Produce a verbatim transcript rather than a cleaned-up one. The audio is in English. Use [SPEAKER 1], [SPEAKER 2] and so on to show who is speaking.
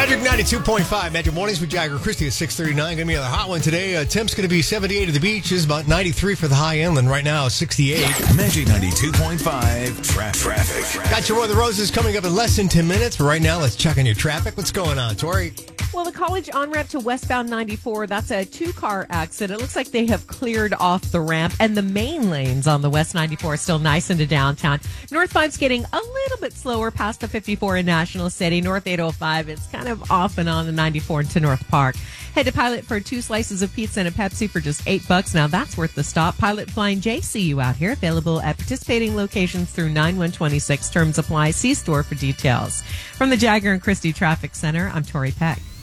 [SPEAKER 1] Magic ninety-two point five. Magic Mornings with Jagger Christie at six thirty-nine. Going to be another hot one today. Uh, temp's going to be seventy-eight at the beaches, about ninety-three for the high inland. Right now, sixty-eight.
[SPEAKER 2] Magic ninety-two point five. Tra- traffic.
[SPEAKER 1] Got your Roy the Roses coming up in less than ten minutes. But right now, let's check on your traffic. What's going on, Tori?
[SPEAKER 3] Well, the college on-ramp to westbound ninety-four, that's a two-car accident. It looks like they have cleared off the ramp, and the main lanes on the West ninety-four are still nice into downtown. North five's getting a little bit slower past the fifty-four in National City. North eight oh five, it's kind of off and on the ninety-four into North Park. Head to Pilot for two slices of pizza and a Pepsi for just eight bucks. Now that's worth the stop. Pilot Flying J see you out here. Available at participating locations through nine one twenty-six. Terms apply. See store for details. From the Jagger and Christie Traffic Center, I'm Tori Peck.